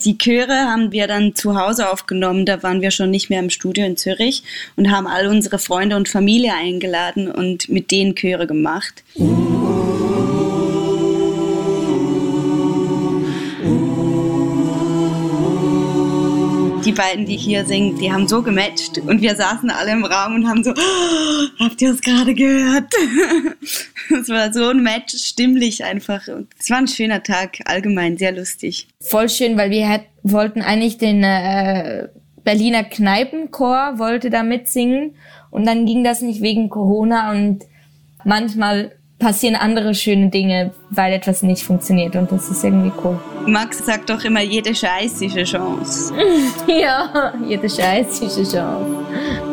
Die Chöre haben wir dann zu Hause aufgenommen, da waren wir schon nicht mehr im Studio in Zürich und haben all unsere Freunde und Familie eingeladen und mit denen Chöre gemacht. Die beiden, die hier singen, die haben so gematcht und wir saßen alle im Raum und haben so, oh, habt ihr es gerade gehört? Es war so ein Match, stimmlich einfach. Es war ein schöner Tag, allgemein sehr lustig. Voll schön, weil wir wollten eigentlich den Berliner Kneipenchor wollte da mitsingen und dann ging das nicht wegen Corona und manchmal passieren andere schöne Dinge, weil etwas nicht funktioniert und das ist irgendwie cool. Max sagt doch immer, jede Scheiß ist eine Chance. Ja, jede Scheiß ist eine Chance.